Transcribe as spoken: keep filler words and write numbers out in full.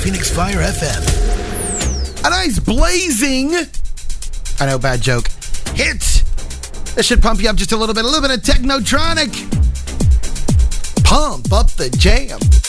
Phoenix Fire F M. A nice blazing, I know, bad joke, hit. This should pump you up just a little bit. A little bit of Technotronic. Pump up the jam.